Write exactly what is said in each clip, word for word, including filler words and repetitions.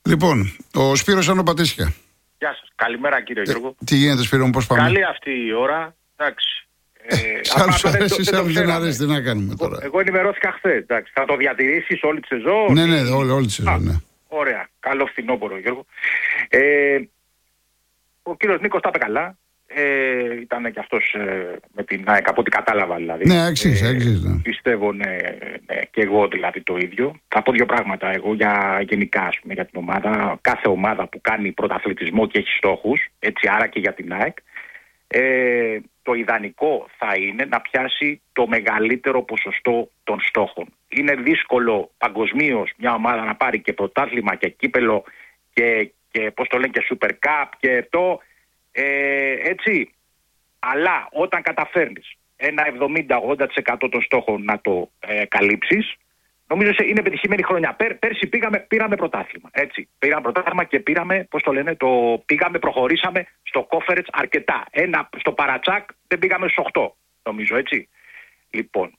Λοιπόν, ο Σπύρος Άνω Πατήσια. Γεια σας. Καλημέρα κύριε Γιώργο. Ε, τι γίνεται Σπύρο μου, πώς πάμε? Καλή αυτή η ώρα. Εντάξει. Σ' άλλους αρέσει, σ' άλλους δεν αρέσει, τι να κάνουμε τώρα. Εγώ ενημερώθηκα χθες. Θα το διατηρήσεις όλη τη σεζόν? Ναι, ναι, όλη, όλη τη σεζόν. Ναι. Ωραία. Καλό φθινόπωρο Γιώργο. Ε, ο κύριος Νίκος τα είπε καλά. Ε, ήταν και αυτός ε, με την ΑΕΚ από ό,τι κατάλαβα δηλαδή. Ναι, αξίζει, ε, αξίζει. Ναι. Πιστεύω ναι, ναι, και εγώ δηλαδή το ίδιο. Θα πω δύο πράγματα εγώ για γενικά ας πούμε, για την ομάδα. Κάθε ομάδα που κάνει πρωταθλητισμό και έχει στόχους, έτσι άρα και για την ΑΕΚ, ε, το ιδανικό θα είναι να πιάσει το μεγαλύτερο ποσοστό των στόχων. Είναι δύσκολο παγκοσμίως μια ομάδα να πάρει και πρωτάθλημα και κύπελο και, και πώς το λένε και Super Cup και το ε, έτσι. Αλλά όταν καταφέρνεις ένα εβδομήντα με ογδόντα τοις εκατό των στόχων να το ε, καλύψεις, νομίζω είναι πετυχημένη χρονιά. Πέρ, πέρσι πήγαμε, πήραμε πρωτάθλημα. Έτσι. Πήραμε πρωτάθλημα και πήραμε, πώς το λένε, το πήγαμε, προχωρήσαμε στο Conference αρκετά. Ένα στο παρατσάκ δεν πήγαμε στους οκτώ, νομίζω, έτσι. Λοιπόν,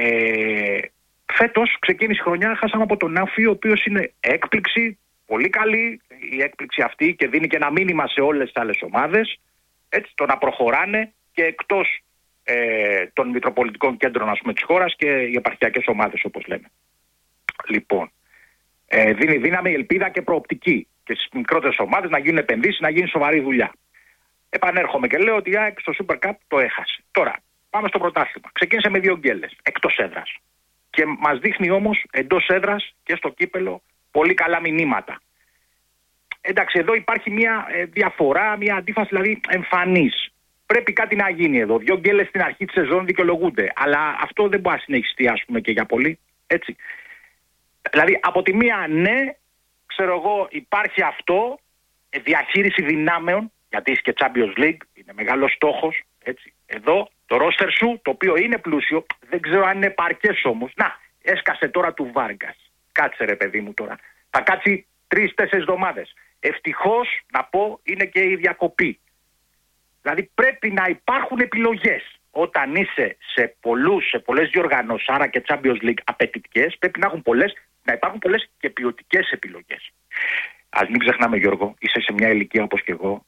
ε, φέτος ξεκίνησε η χρονιά, χάσαμε από τον Άφη, ο οποίος είναι έκπληξη, πολύ καλή η έκπληξη αυτή και δίνει και ένα μήνυμα σε όλες τις άλλες ομάδες, έτσι, το να προχωράνε και εκτός ε, των μητροπολιτικών κέντρων ας πούμε, της χώρας και οι επαρχιακές ομάδες όπως λέμε. Λοιπόν, ε, δίνει δύναμη, ελπίδα και προοπτική και στις μικρότερες ομάδες να γίνουν επενδύσεις, να γίνει σοβαρή δουλειά. Επανέρχομαι και λέω ότι η ΑΕΚ στο Super Cup το έχασε. Τώρα, πάμε στο πρωτάθλημα. Ξεκίνησε με δύο γκέλες, εκτός έδρας. Και μας δείχνει όμως εντός έδρας και στο κύπελο πολύ καλά μηνύματα. Εντάξει, εδώ υπάρχει μια ε, διαφορά, μια αντίφαση δηλαδή εμφανής. Πρέπει κάτι να γίνει εδώ. Δύο γκέλες στην αρχή της σεζόν δικαιολογούνται. Αλλά αυτό δεν μπορεί να συνεχιστεί, ας πούμε, και για πολύ. Έτσι. Δηλαδή, από τη μία, ναι, ξέρω εγώ, υπάρχει αυτό, διαχείριση δυνάμεων, γιατί είσαι και Champions League, είναι μεγάλος στόχος. Έτσι. Εδώ, το ρόστερ σου, το οποίο είναι πλούσιο, δεν ξέρω αν είναι παρκές όμως. Να, έσκασε τώρα του Βάργκας. Κάτσε ρε παιδί μου τώρα. Θα κάτσει τρεις-τέσσερις εβδομάδες. Ευτυχώς, να πω, είναι και η διακοπή. Δηλαδή πρέπει να υπάρχουν επιλογές. Όταν είσαι σε, πολλούς, σε πολλές διοργανώσεις, άρα και Champions League απαιτητικές, πρέπει να, έχουν πολλές, να υπάρχουν πολλές και ποιοτικές επιλογές. Ας μην ξεχνάμε Γιώργο, είσαι σε μια ηλικία όπως και εγώ,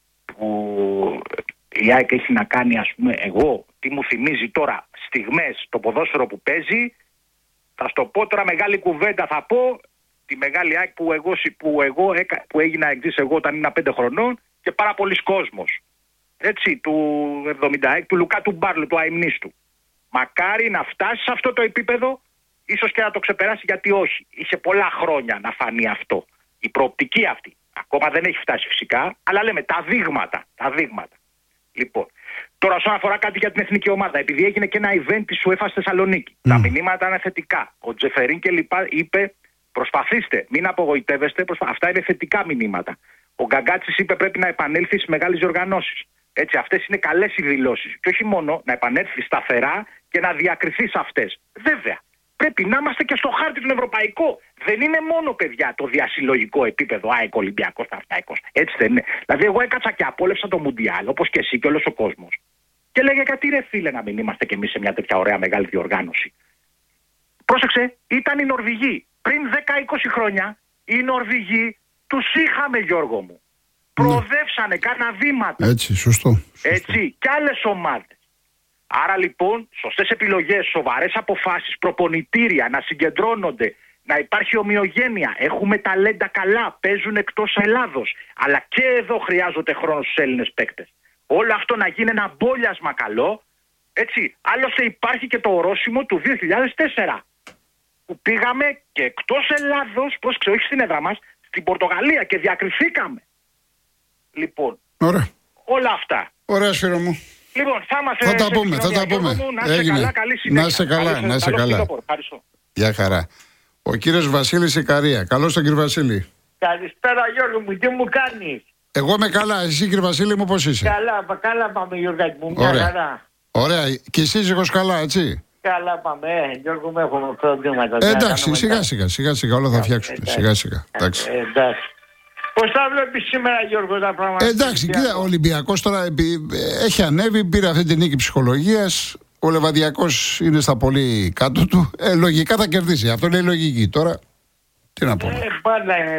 που η ΑΕΚ έχει να κάνει, ας πούμε, εγώ, τι μου θυμίζει τώρα, στιγμές, το ποδόσφαιρο που παίζει, θα στο πω τώρα μεγάλη κουβέντα θα πω, τη μεγάλη ΑΕΚ που, εγώ, που, εγώ, που έγινα εξής εγώ όταν ήμουν πέντε χρονών και πάρα πολλοί κόσμος. Έτσι, του εβδομήντα έξι, του Λουκά του Μπάρλου, του αημνίστου. Μακάρι να φτάσει σε αυτό το επίπεδο, ίσως και να το ξεπεράσει, γιατί όχι. Είχε πολλά χρόνια να φανεί αυτό. Η προοπτική αυτή. Ακόμα δεν έχει φτάσει φυσικά, αλλά λέμε τα δείγματα. Τα δείγματα. Λοιπόν, τώρα όσον αφορά κάτι για την εθνική ομάδα, επειδή έγινε και ένα event της UEFA στη Θεσσαλονίκη, mm. τα μηνύματα είναι θετικά. Ο Τζεφερίν και λοιπά είπε, προσπαθήστε, μην απογοητεύεστε, προσπα... αυτά είναι θετικά μηνύματα. Ο Γκαγκάτσης είπε πρέπει να επανέλθει στις μεγάλες διοργανώσεις. Έτσι, αυτές είναι καλές οι δηλώσεις. Και όχι μόνο να επανέλθει σταθερά και να διακριθεί σε αυτές. Βέβαια, πρέπει να είμαστε και στο χάρτη του ευρωπαϊκό. Δεν είναι μόνο, παιδιά, το διασυλλογικό επίπεδο ΑΕΚ Ολυμπιακός Παναθηναϊκός. Έτσι δεν είναι. Δηλαδή, εγώ έκατσα και απόλαυσα το Μουντιάλ, όπως και εσύ και όλος ο κόσμος. Και λέγε γιατί ρε φίλε να μην είμαστε κι εμείς σε μια τέτοια ωραία μεγάλη διοργάνωση. Πρόσεξε, ήταν οι Νορβηγοί. Πριν δέκα είκοσι χρόνια, οι Νορβηγοί τους είχαμε, Γιώργο μου. Προοδεύσανε, κάνα βήματα. Έτσι, σωστό. σωστό. Έτσι, και άλλες ομάδες. Άρα λοιπόν, σωστές επιλογές, σοβαρές αποφάσεις, προπονητήρια, να συγκεντρώνονται, να υπάρχει ομοιογένεια. Έχουμε ταλέντα καλά, παίζουν εκτός Ελλάδος. Αλλά και εδώ χρειάζονται χρόνο στους Έλληνες παίκτες. Όλο αυτό να γίνει ένα μπόλιασμα καλό. Έτσι, άλλωστε υπάρχει και το ορόσημο του δύο χιλιάδες τέσσερα. Που πήγαμε και εκτός Ελλάδος, πρόσεξε, όχι στην έδρα μας, στην Πορτογαλία και διακριθήκαμε. Λοιπόν, ωραία. Όλα αυτά. Ωραία, Σπύρο μου. Λοιπόν, θα είμαστε. Θα τα πούμε, θα τα πούμε. Μου, να είσαι καλά, καλή συνέχεια. Να είσαι καλά, να είσαι καλά. Γεια χαρά. Ο κύριος Βασίλης Ικαρία. Καλώς τον κύριο Βασίλη. Καλησπέρα Γιώργο μου, τι μου κάνεις? Εγώ είμαι καλά, εσύ κύριε Βασίλη μου πώς είσαι? Καλά, καλά πάμε Γιώργο μου, μια ωραία. χαρά. Ωραία, και εσύ σύζυγος καλά, έτσι? Καλά πάμε, ε, Γιώργο μου έχουμε προβλήματα. Ε, εντάξει, σιγά σιγά, σιγά σιγά όλα θα φτιάξουν, σιγά σιγά. Εντάξει. Ε, εντάξει. Πώς θα βλέπεις σήμερα Γιώργο τα πράγματα? Ε, εντάξει, κοίτα, ο Ολυμπιακός τώρα έχει ανέβει, πήρε αυτή την νίκη ψυχολογίας. Ο Λεβαδιακός είναι στα πολύ κάτω του. Ε, λογικά θα κερδίσει. Αυτό είναι η λογική. Τώρα, τι να πω. Ε, πάντα είναι.